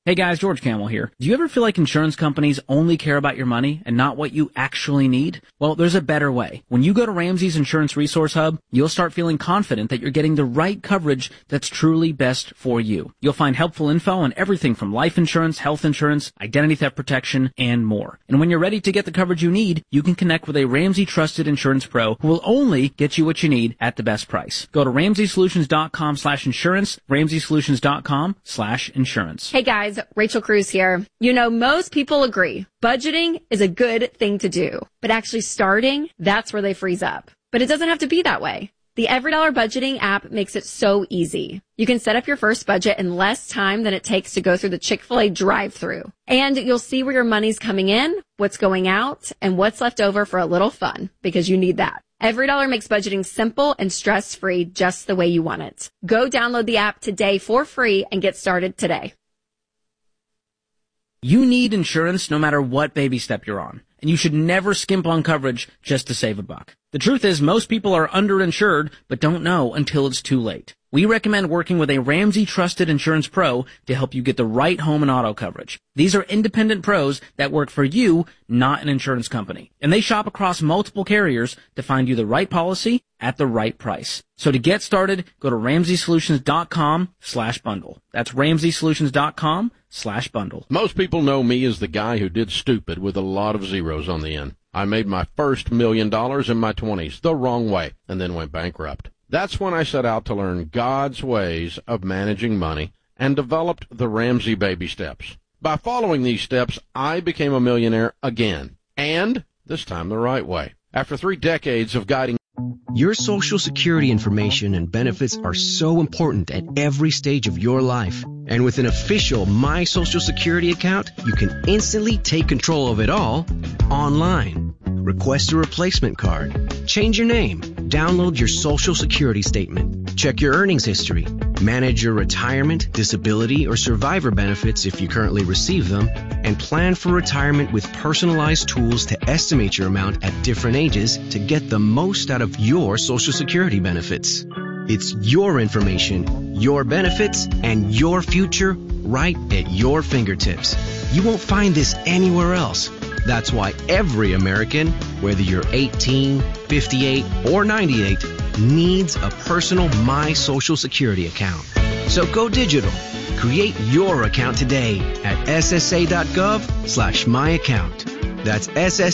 Hey guys, George Camel here. Do you ever feel like insurance companies only care about your money and not what you actually need? Well, there's a better way. When you go to Ramsey's Insurance Resource Hub, you'll start feeling confident that you're getting the right coverage that's truly best for you. You'll find helpful info on everything from life insurance, health insurance, identity theft protection, and more. And when you're ready to get the coverage you need, you can connect with a Ramsey trusted insurance pro who will only get you what you need at the best price. Go to RamseySolutions.com/insurance, RamseySolutions.com/insurance. Hey guys, Rachel Cruz here. You know, most people agree budgeting is a good thing to do, but actually starting, that's where they freeze up. But it doesn't have to be that way. The EveryDollar budgeting app makes it so easy. You can set up your first budget in less time than it takes to go through the Chick-fil-A drive-thru. And you'll see where your money's coming in, what's going out, and what's left over for a little fun, because you need that. EveryDollar makes budgeting simple and stress-free just the way you want it. Go download the app today for free and get started today. You need insurance no matter what baby step you're on, and you should never skimp on coverage just to save a buck. The truth is, most people are underinsured, but don't know until it's too late. We recommend working with a Ramsey trusted insurance pro to help you get the right home and auto coverage. These are independent pros that work for you, not an insurance company. And they shop across multiple carriers to find you the right policy at the right price. So to get started, go to RamseySolutions.com/bundle. That's RamseySolutions.com/bundle. Most people know me as the guy who did stupid with a lot of zeros on the end. I made my first $1 million in my 20s the wrong way and then went bankrupt. That's when I set out to learn God's ways of managing money and developed the Ramsey Baby Steps. By following these steps, I became a millionaire again, and this time the right way. After 3 decades of guiding. Your Social Security information and benefits are so important at every stage of your life. And with an official My Social Security account, you can instantly take control of it all online. Request a replacement card, change your name, download your Social Security statement, check your earnings history, manage your retirement, disability, or survivor benefits if you currently receive them, and plan for retirement with personalized tools to estimate your amount at different ages to get the most out of your Social Security benefits. It's your information, your benefits, and your future right at your fingertips. You won't find this anywhere else. That's why every American, whether you're 18, 58, or 98, needs a personal My Social Security account. So go digital. Create your account today at ssa.gov/myaccount. That's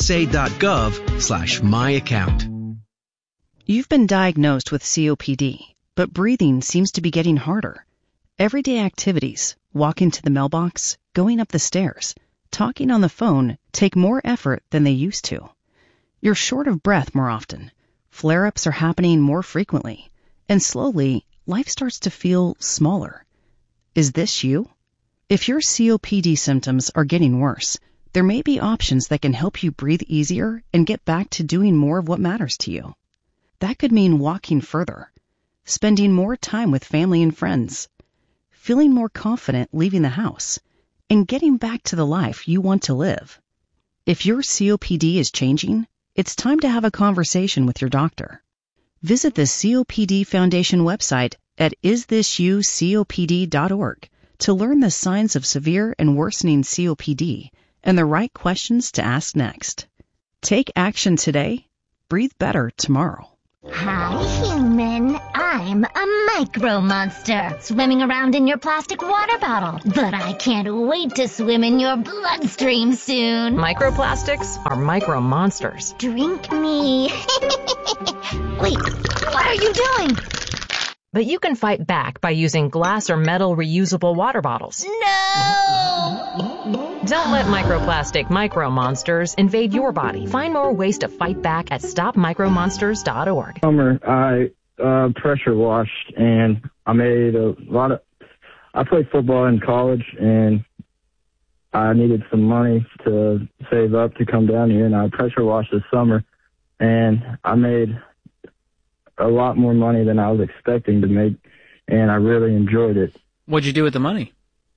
ssa.gov/myaccount. You've been diagnosed with COPD, but breathing seems to be getting harder. Everyday activities, walking to the mailbox, going up the stairs, talking on the phone take more effort than they used to. You're short of breath more often. Flare-ups are happening more frequently. And slowly, life starts to feel smaller. Is this you? If your COPD symptoms are getting worse, there may be options that can help you breathe easier and get back to doing more of what matters to you. That could mean walking further, spending more time with family and friends, feeling more confident leaving the house, and getting back to the life you want to live. If your COPD is changing, it's time to have a conversation with your doctor. Visit the COPD Foundation website at isthisyoucopd.org to learn the signs of severe and worsening COPD and the right questions to ask next. Take action today. Breathe better tomorrow. Hi, human. I'm a micro monster swimming around in your plastic water bottle. But I can't wait to swim in your bloodstream soon. Microplastics are micro monsters. Drink me. Wait, what are you doing? But you can fight back by using glass or metal reusable water bottles. No! Don't let microplastic micro monsters invade your body. Find more ways to fight back at stopmicromonsters.org. Summer, I pressure washed, and I made I played football in college, and I needed some money to save up to come down here, and I pressure washed this summer, and I made a lot more money than I was expecting to make, and I really enjoyed it. What'd you do with the money?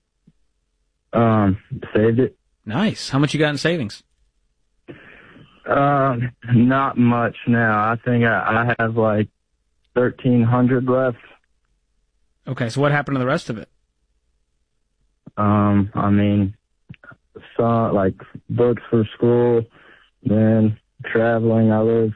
Saved it. Nice. How much you got in savings? Not much now. I think I have like $1,300 left. Okay, so what happened to the rest of it? I mean, like books for school, then traveling. I live,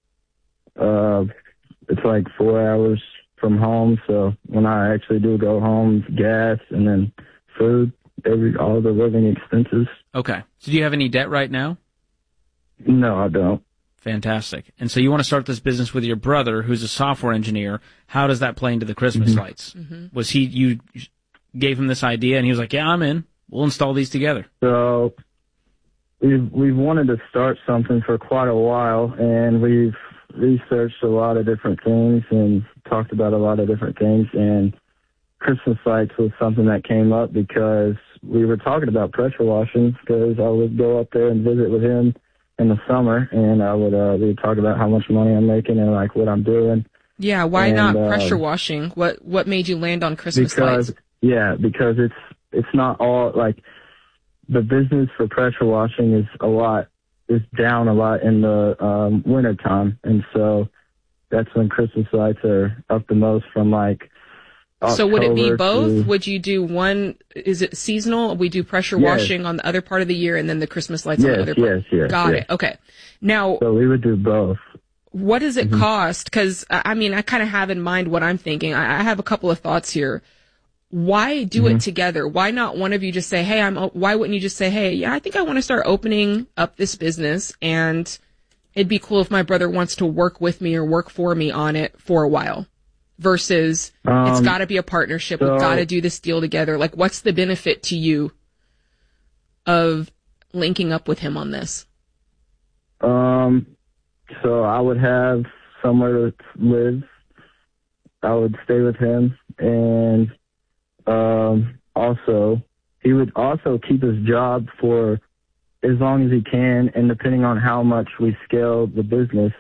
it's like 4 hours from home, so when I actually do go home, gas and then food, all the living expenses. Okay. So do you have any debt right now? No, I don't. Fantastic. And so you want to start this business with your brother, who's a software engineer. How does that play into the Christmas lights? Was you gave him this idea and he was like, yeah, I'm in. We'll install these together. So we've wanted to start something for quite a while, and we've researched a lot of different things and talked about a lot of different things, and Christmas lights was something that came up because we were talking about pressure washing, because I would go up there and visit with him in the summer, and we would talk about how much money I'm making and like what I'm doing. Yeah, why not pressure washing? What made you land on Christmas lights? Yeah, because it's not all like the business for pressure washing is down a lot in the winter time, and so that's when Christmas lights are up the most from like October. So would it be both? Would you do one? Is it seasonal? We do pressure washing on the other part of the year, and then the Christmas lights on the other part. Yes. Got it. Okay. Now, so we would do both. What does it cost? Because I mean, I kind of have in mind what I'm thinking. I have a couple of thoughts here. Why do it together? Why not one of you just say, hey, why wouldn't you just say, hey, yeah, I think I want to start opening up this business, and it'd be cool if my brother wants to work with me or work for me on it for a while, versus it's got to be a partnership. We've got to do this deal together. Like, what's the benefit to you of linking up with him on this? So I would have somewhere to live. I would stay with him, and also he would also keep his job for as long as he can, and depending on how much we scale the business,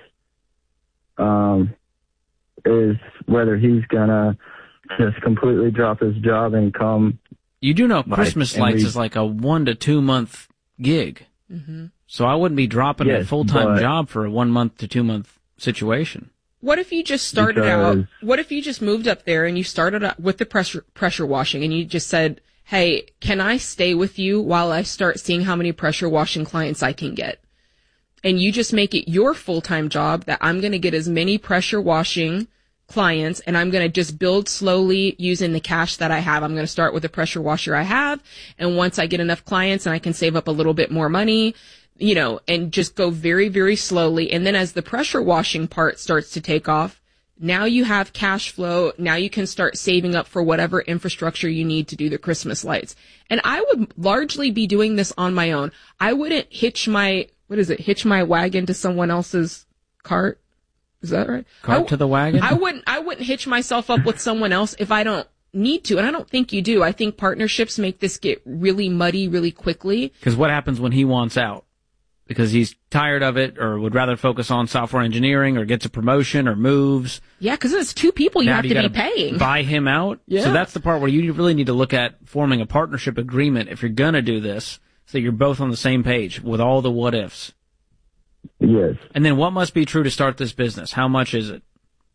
is whether he's gonna just completely drop his job and come. You do know Christmas lights is like a 1 to 2 month gig. So I wouldn't be dropping a full-time job for a 1 month to 2 month situation. What if you just started out, what if you just moved up there and you started out with the pressure washing, and you just said, hey, can I stay with you while I start seeing how many pressure washing clients I can get? And you just make it your full-time job that I'm going to get as many pressure washing clients, and I'm going to just build slowly using the cash that I have. I'm going to start with the pressure washer I have. And once I get enough clients and I can save up a little bit more money, you know, and just go very, very slowly. And then as the pressure washing part starts to take off, now you have cash flow. Now you can start saving up for whatever infrastructure you need to do the Christmas lights. And I would largely be doing this on my own. I wouldn't hitch my wagon to someone else's cart. Is that right? Cart to the wagon? I wouldn't hitch myself up with someone else if I don't need to. And I don't think you do. I think partnerships make this get really muddy really quickly. Because what happens when he wants out? Because he's tired of it, or would rather focus on software engineering, or gets a promotion, or moves. Yeah, because it's two people you have to be paying. Buy him out. Yeah. So that's the part where you really need to look at forming a partnership agreement if you're going to do this, so that you're both on the same page with all the what ifs. Yes. And then what must be true to start this business? How much is it?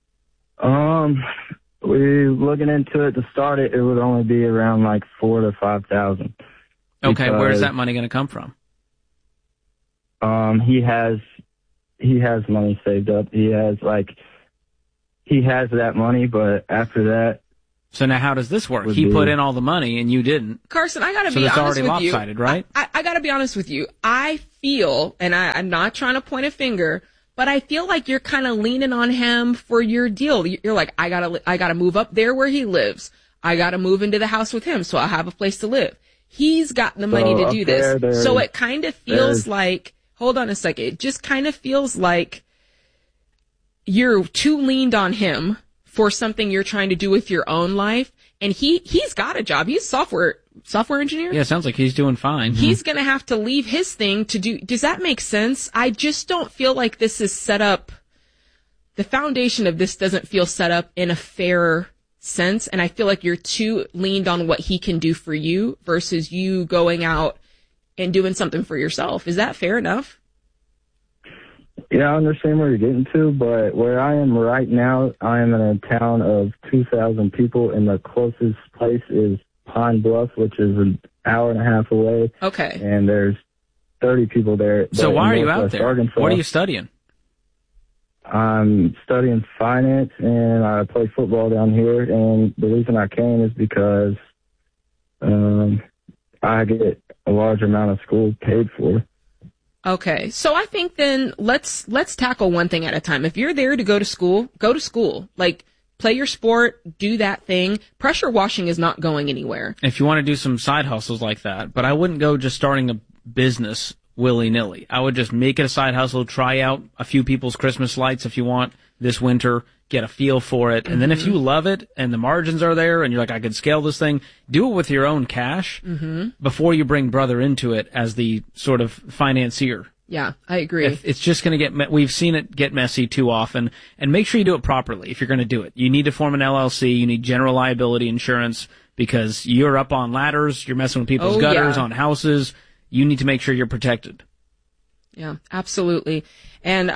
We're looking into it. To start it, it would only be around like $4,000 to $5,000. Okay, where's that money going to come from? He has money saved up. He has that money, but after that. So now how does this work? He put in all the money and you didn't. Carson, I gotta be honest with you. So it's already lopsided, right? I gotta be honest with you. I feel, and I'm not trying to point a finger, but I feel like you're kind of leaning on him for your deal. You're like, I gotta move up there where he lives. I gotta move into the house with him so I have a place to live. He's got the money to do this. So it kind of feels like, hold on a second. It just kind of feels like you're too leaned on him for something you're trying to do with your own life. And he's got a job. He's software engineer. Yeah, sounds like he's doing fine. He's going to have to leave his thing to do. Does that make sense? I just don't feel like this is set up. The foundation of this doesn't feel set up in a fair sense. And I feel like you're too leaned on what he can do for you versus you going out and doing something for yourself. Is that fair enough? Yeah, I understand where you're getting to, but where I am right now, I am in a town of 2,000 people, and the closest place is Pine Bluff, which is an hour and a half away. Okay. And there's 30 people there. So why are you out there? Arkansas, what are you studying? I'm studying finance, and I play football down here. And the reason I came is because I get a large amount of school paid for. Okay, so I think then let's tackle one thing at a time. If you're there to go to school, go to school. Like, play your sport, do that thing. Pressure washing is not going anywhere. If you want to do some side hustles like that, but I wouldn't go just starting a business willy-nilly. I would just make it a side hustle, try out a few people's Christmas lights if you want this winter, get a feel for it, and then if you love it and the margins are there and you're like, I could scale this thing, do it with your own cash before you bring brother into it as the sort of financier. Yeah, I agree. It's just going to get, we've seen it get messy too often, and make sure you do it properly if you're going to do it. You need to form an LLC, you need general liability insurance, because you're up on ladders, you're messing with people's gutters, on houses, you need to make sure you're protected. Yeah, absolutely. And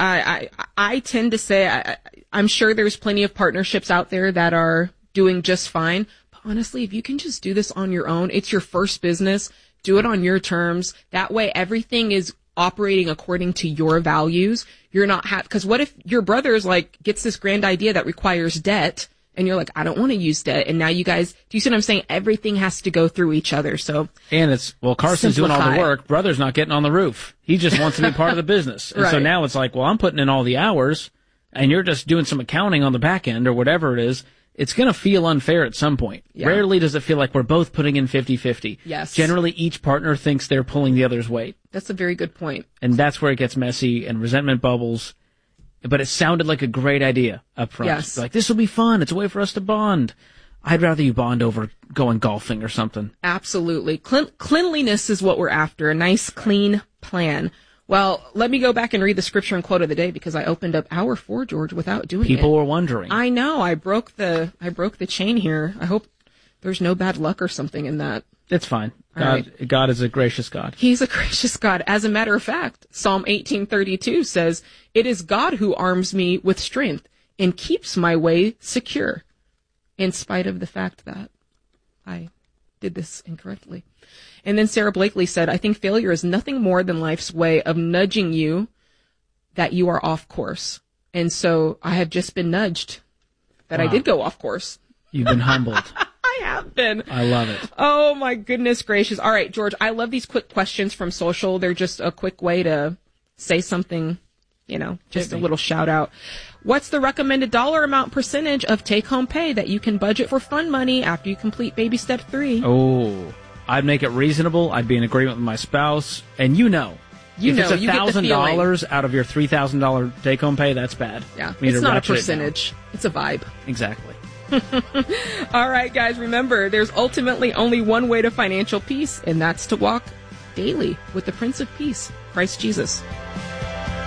I tend to say, I'm sure there's plenty of partnerships out there that are doing just fine. But honestly, if you can just do this on your own, it's your first business, do it on your terms. That way everything is operating according to your values. You're not because what if your brother's like gets this grand idea that requires debt, and you're like, I don't want to use debt. And now you guys, do you see what I'm saying? Everything has to go through each other. So, and it's, well, Carson's doing all the work. Brother's not getting on the roof. He just wants to be part of the business. And so now it's like, well, I'm putting in all the hours and you're just doing some accounting on the back end or whatever it is. It's going to feel unfair at some point. Yeah. Rarely does it feel like we're both putting in 50-50. Yes. Generally, each partner thinks they're pulling the other's weight. That's a very good point. And that's where it gets messy and resentment bubbles. But it sounded like a great idea up front. Yes. Like, this will be fun. It's a way for us to bond. I'd rather you bond over going golfing or something. Absolutely. Cleanliness is what we're after. A nice, clean plan. Well, let me go back and read the scripture and quote of the day, because I opened up hour 4, George, without doing it. People were wondering. I know. I broke the chain here. I hope there's no bad luck or something in that. It's fine. God is a gracious God. He's a gracious God. As a matter of fact, Psalm 18:32 says, "It is God who arms me with strength and keeps my way secure, in spite of the fact that I did this incorrectly." And then Sarah Blakely said, "I think failure is nothing more than life's way of nudging you that you are off course." And so I have just been nudged that I did go off course. You've been humbled. I have been. I love it. Oh, my goodness gracious. All right, George, I love these quick questions from social. They're just a quick way to say something, just a little shout out. What's the recommended dollar amount percentage of take-home pay that you can budget for fun money after you complete baby step 3? Oh, I'd make it reasonable. I'd be in agreement with my spouse. And if it's $1,000 out of your $3,000 take-home pay, that's bad. Yeah, it's not a percentage. It's a vibe. Exactly. All right, guys, remember, there's ultimately only one way to financial peace, and that's to walk daily with the Prince of Peace, Christ Jesus.